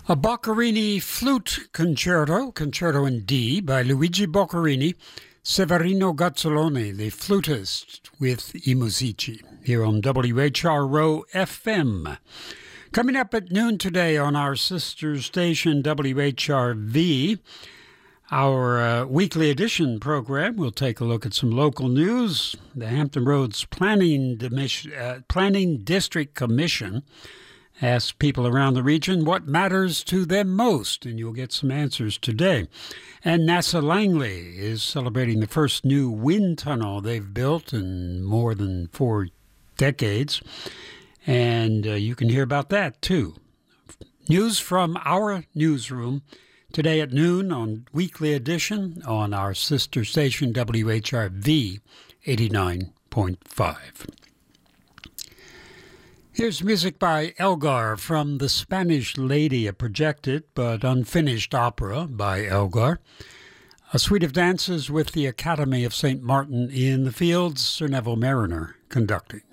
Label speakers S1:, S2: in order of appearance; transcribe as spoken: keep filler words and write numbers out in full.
S1: A Boccherini Flute Concerto, Concerto in D, by Luigi Boccherini, Severino Gazzolone, the flutist, with I Musici, here on W H R O F M. Coming up at noon today on our sister station, W H R V, our uh, weekly edition program, we'll take a look at some local news. The Hampton Roads Planning, Demis- uh, Planning District Commission ask people around the region what matters to them most, and you'll get some answers today. And NASA Langley is celebrating the first new wind tunnel they've built in more than four decades, and uh, you can hear about that too. News from our newsroom today at noon on Weekly Edition on our sister station W H R V eighty-nine point five. Here's music by Elgar from The Spanish Lady, a projected but unfinished opera by Elgar. A suite of dances with the Academy of Saint Martin in the Fields, Sir Neville Mariner conducting.